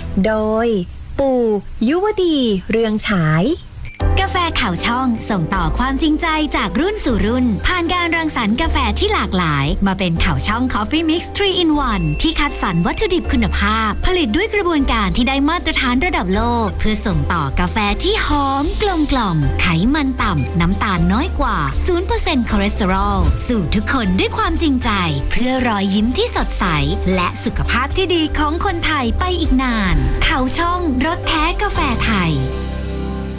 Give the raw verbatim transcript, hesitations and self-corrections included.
โดยปู่ยุวดีเรืองฉายกาแฟข่าวช่องส่งต่อความจริงใจจากรุ่นสู่รุ่นผ่านการรังสรรค์กาแฟที่หลากหลายมาเป็นข่าวช่อง Coffee Mix ทรี อิน วัน ที่คัดสรรวัตถุดิบคุณภาพผลิตด้วยกระบวนการที่ได้มาตรฐานระดับโลกเพื่อส่งต่อกาแฟที่หอมกลมกล่อมไขมันต่ำน้ำตาลน้อยกว่า ศูนย์เปอร์เซ็นต์ คอเลสเตอรอลสู่ทุกคนด้วยความจริงใจเพื่อรอยยิ้มที่สดใสและสุขภาพที่ดีของคนไทยไปอีกนานข่าวช่องรสแท้กาแฟไทย